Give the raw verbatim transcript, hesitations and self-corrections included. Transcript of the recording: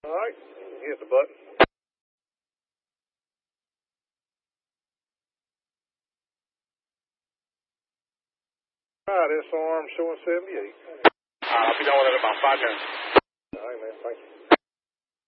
All right, hit the button. All right, S O arm showing seventy-eight. All right, I'll be done with it in about five minutes.